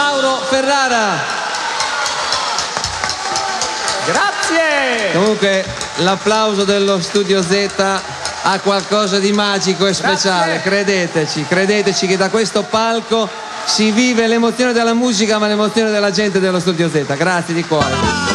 Mauro Ferrara. Grazie. Comunque l'applauso dello Studio Z ha qualcosa di magico e speciale. Credeteci che da questo palco si vive l'emozione della musica, ma l'emozione della gente dello Studio Z. Grazie di cuore.